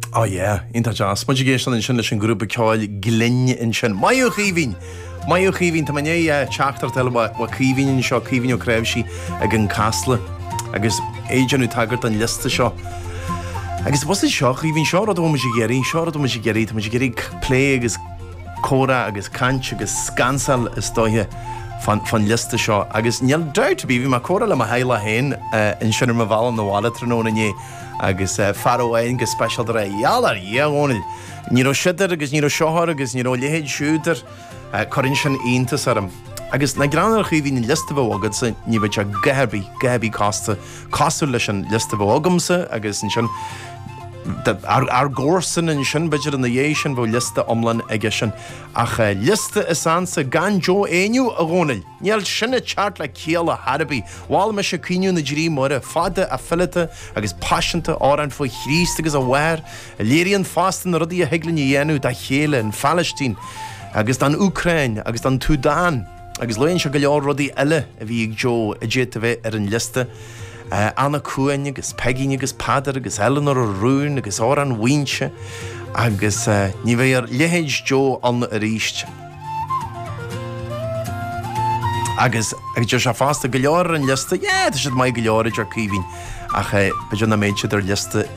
Oh yeah, inta jas. Much géistan in sin leis an grúpa ceáil glynne in sin. Maiú chihín tá mané teachtar tal wa chihín in seo chihín ó creibhsí ag an casla agus éidirú tagart an lista seo. Agus was is seo chihín seo a mu géirí tá mu géirí plé agus córa agus cant agus scansal is dóthe fan lista seo agus níl deirt bí bhí mar córa le a heile hain in sinnar ma bhall na bhála tróna né agus farhain go special de jalar dhéhónil. Ní ó siidir agus ní ó seothir agus ní ó léhéid siútar chorin sin aontas arm. Agus na granar chuhín lista bhagad sa ní bhaid gehebí cosú leis an lista bhagamsa agus in sin ar górsan in sin beidir an na dhé sin bh lista omlan aige sin ach lista is ansa gan jo éniu a gcónail. Níl sinna teart le céal a Harbí bháil me se cuineú na drí mura fada a fillite agus passionanta áran fo chríst agus a bhhair a léiríonn fastan rudí a heglann dhéanú da chéile in Palestine agus dan Ukraine agus dan Sudan agus leonn se go leor rudí eile a bhí ag jo a dhéit a bheith ar an lista. Anna Cuain agus Peggy agus Padar agus Eleanor Rún agus Áran Winse agus ní bhéir léhéid jo an a ríist. Agus ag se fásta go leor an lista, tá siad mai go leor idir cíhín ach beidir na méid siad ar lista